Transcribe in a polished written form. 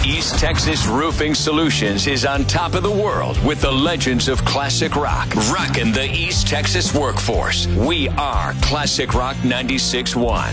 East Texas Roofing Solutions is on top of the world with the legends of classic rock, rocking the East Texas workforce. We are Classic Rock 96.1.